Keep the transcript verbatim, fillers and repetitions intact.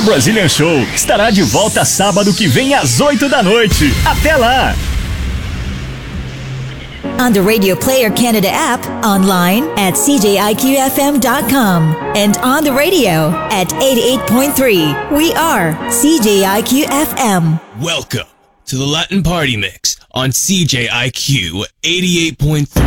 Brazilian Show estará de volta sábado que vem às oito da noite. Até lá! On the Radio Player Canada app, online at c j i q f m dot com, and on the radio at eighty-eight point three. We are C J I Q F M. Welcome to the Latin Party Mix on C J I Q eighty-eight point three.